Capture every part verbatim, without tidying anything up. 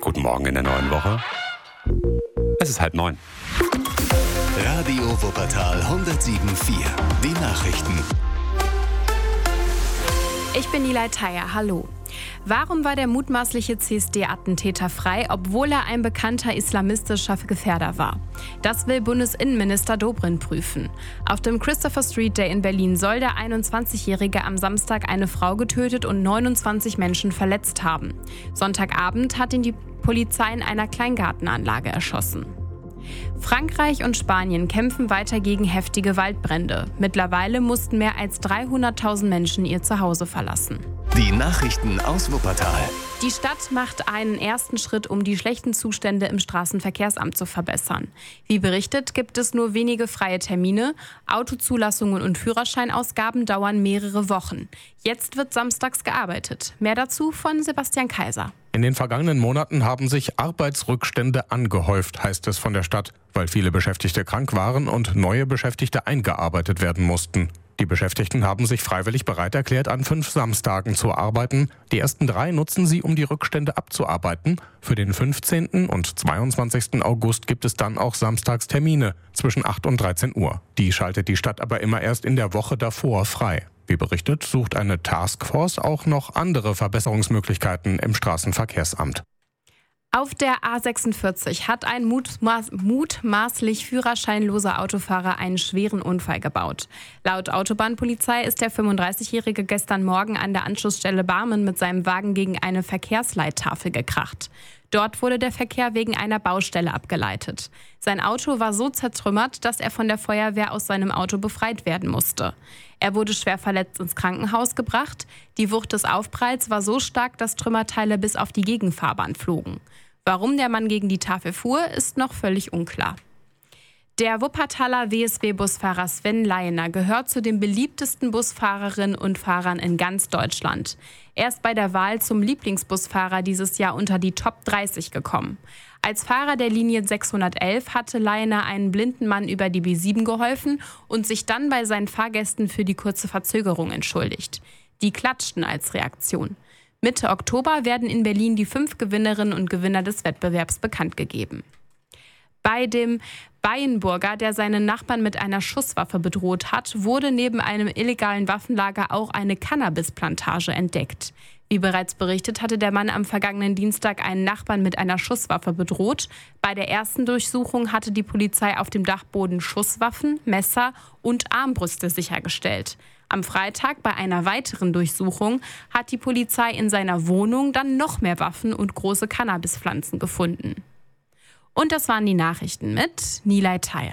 Guten Morgen in der neuen Woche. Es ist halb neun. Radio Wuppertal hundertsieben Komma vier. Die Nachrichten. Ich bin Nilay Thayer. Hallo. Warum war der mutmaßliche C S D-Attentäter frei, obwohl er ein bekannter islamistischer Gefährder war? Das will Bundesinnenminister Dobrindt prüfen. Auf dem Christopher Street Day in Berlin soll der einundzwanzigjährige am Samstag eine Frau getötet und neunundzwanzig Menschen verletzt haben. Sonntagabend hat ihn die Polizei in einer Kleingartenanlage erschossen. Frankreich und Spanien kämpfen weiter gegen heftige Waldbrände. Mittlerweile mussten mehr als dreihunderttausend Menschen ihr Zuhause verlassen. Die Nachrichten aus Wuppertal. Die Stadt macht einen ersten Schritt, um die schlechten Zustände im Straßenverkehrsamt zu verbessern. Wie berichtet, gibt es nur wenige freie Termine. Autozulassungen und Führerscheinausgaben dauern mehrere Wochen. Jetzt wird samstags gearbeitet. Mehr dazu von Sebastian Kaiser. In den vergangenen Monaten haben sich Arbeitsrückstände angehäuft, heißt es von der Stadt, weil viele Beschäftigte krank waren und neue Beschäftigte eingearbeitet werden mussten. Die Beschäftigten haben sich freiwillig bereit erklärt, an fünf Samstagen zu arbeiten. Die ersten drei nutzen sie, um die Rückstände abzuarbeiten. Für den fünfzehnten und zweiundzwanzigsten August gibt es dann auch Samstagstermine zwischen acht und dreizehn Uhr. Die schaltet die Stadt aber immer erst in der Woche davor frei. Wie berichtet, sucht eine Taskforce auch noch andere Verbesserungsmöglichkeiten im Straßenverkehrsamt. Auf der A sechsundvierzig hat ein mutmaß, mutmaßlich führerscheinloser Autofahrer einen schweren Unfall gebaut. Laut Autobahnpolizei ist der fünfunddreißigjährige gestern Morgen an der Anschlussstelle Barmen mit seinem Wagen gegen eine Verkehrsleittafel gekracht. Dort wurde der Verkehr wegen einer Baustelle abgeleitet. Sein Auto war so zertrümmert, dass er von der Feuerwehr aus seinem Auto befreit werden musste. Er wurde schwer verletzt ins Krankenhaus gebracht. Die Wucht des Aufpralls war so stark, dass Trümmerteile bis auf die Gegenfahrbahn flogen. Warum der Mann gegen die Tafel fuhr, ist noch völlig unklar. Der Wuppertaler W S W-Busfahrer Sven Leyener gehört zu den beliebtesten Busfahrerinnen und Fahrern in ganz Deutschland. Er ist bei der Wahl zum Lieblingsbusfahrer dieses Jahr unter die Top dreißig gekommen. Als Fahrer der Linie sechshundertelf hatte Leyener einen blinden Mann über die B sieben geholfen und sich dann bei seinen Fahrgästen für die kurze Verzögerung entschuldigt. Die klatschten als Reaktion. Mitte Oktober werden in Berlin die fünf Gewinnerinnen und Gewinner des Wettbewerbs bekannt gegeben. Bei dem Beienburger, der seinen Nachbarn mit einer Schusswaffe bedroht hat, wurde neben einem illegalen Waffenlager auch eine Cannabisplantage entdeckt. Wie bereits berichtet, hatte der Mann am vergangenen Dienstag einen Nachbarn mit einer Schusswaffe bedroht. Bei der ersten Durchsuchung hatte die Polizei auf dem Dachboden Schusswaffen, Messer und Armbrüste sichergestellt. Am Freitag bei einer weiteren Durchsuchung hat die Polizei in seiner Wohnung dann noch mehr Waffen und große Cannabispflanzen gefunden. Und das waren die Nachrichten mit Nilay Thayer.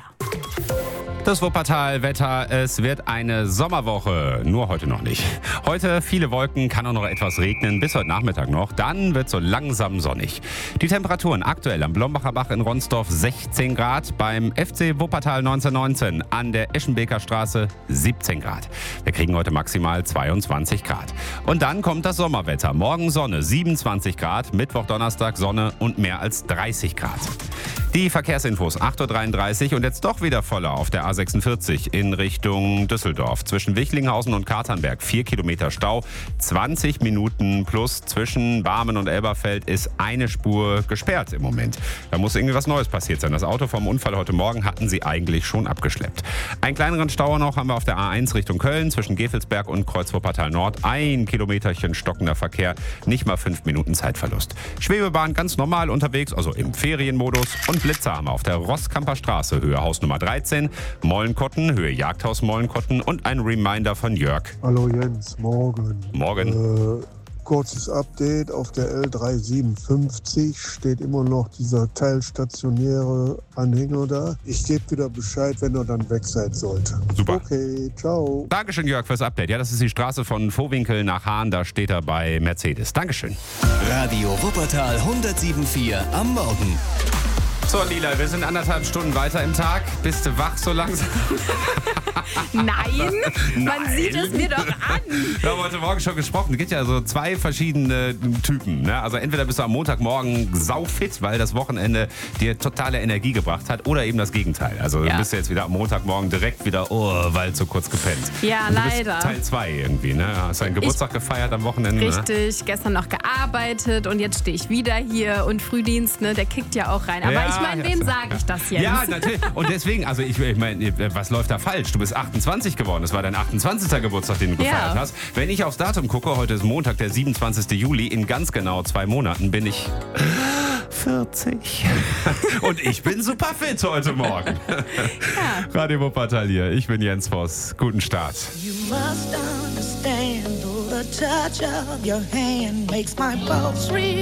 Das Wuppertal-Wetter, es wird eine Sommerwoche, nur heute noch nicht. Heute viele Wolken, kann auch noch etwas regnen, bis heute Nachmittag noch. Dann wird so langsam sonnig. Die Temperaturen aktuell am Blombacher Bach in Ronsdorf sechzehn Grad, beim F C Wuppertal neunzehnhundertneunzehn an der Eschenbeker Straße siebzehn Grad. Wir kriegen heute maximal zweiundzwanzig Grad. Und dann kommt das Sommerwetter. Morgen Sonne, siebenundzwanzig Grad, Mittwoch, Donnerstag Sonne und mehr als dreißig Grad. Die Verkehrsinfos acht Uhr dreiunddreißig und jetzt doch wieder voller auf der A sechsundvierzig in Richtung Düsseldorf. Zwischen Wichlinghausen und Katernberg vier Kilometer Stau, zwanzig Minuten plus zwischen Barmen und Elberfeld ist eine Spur gesperrt im Moment. Da muss irgendwie was Neues passiert sein. Das Auto vom Unfall heute Morgen hatten sie eigentlich schon abgeschleppt. Einen kleineren Stau noch haben wir auf der A eins Richtung Köln zwischen Gevelsberg und Kreuz Wuppertal Nord. Ein Kilometerchen stockender Verkehr, nicht mal fünf Minuten Zeitverlust. Schwebebahn ganz normal unterwegs, also im Ferienmodus. Und Blitzer haben wir auf der Rosskamper Straße, Höhe Haus Nummer dreizehn, Mollenkotten, Höhe Jagdhaus Mollenkotten und ein Reminder von Jörg. Hallo Jens, morgen. Morgen. Äh, kurzes Update, auf der L dreihundertsiebenundfünfzig steht immer noch dieser teilstationäre Anhänger da. Ich gebe wieder Bescheid, wenn er dann weg sein sollte. Super. Okay, ciao. Dankeschön, Jörg, fürs Update. Ja, das ist die Straße von Vohwinkel nach Hahn, da steht er bei Mercedes. Dankeschön. Radio Wuppertal hundertsieben Komma vier am Morgen. So, Lila, wir sind anderthalb Stunden weiter im Tag. Bist du wach so langsam? Nein, man Nein. sieht es mir doch an. Wir haben heute Morgen schon gesprochen. Es gibt ja so zwei verschiedene Typen. Ne? Also entweder bist du am Montagmorgen saufit, weil das Wochenende dir totale Energie gebracht hat, oder eben das Gegenteil. Also Ja. du bist jetzt wieder am Montagmorgen direkt wieder, oh, weil zu kurz gepennt. Ja, Und du bist leider. Teil zwei irgendwie. Ne? Hast deinen Geburtstag gefeiert am Wochenende. Ne? Richtig, gestern noch gearbeitet und jetzt stehe ich wieder hier und Frühdienst, ne, der kickt ja auch rein. Aber Ja, ich meine, ja, wem ja. sage ich das jetzt? Ja, natürlich. Und deswegen, also ich, ich meine, was läuft da falsch? Du bist achtundzwanzig geworden. Das war dein achtundzwanzigster Geburtstag, den du Ja. gefeiert hast. Wenn ich aufs Datum gucke, heute ist Montag, der siebenundzwanzigster Juli, in ganz genau zwei Monaten bin ich vierzig. Und ich bin super fit heute Morgen. Ja. Radio Wuppertal hier. Ich bin Jens Voss. Guten Start. You must understand, though the touch of your hand makes my pulse real.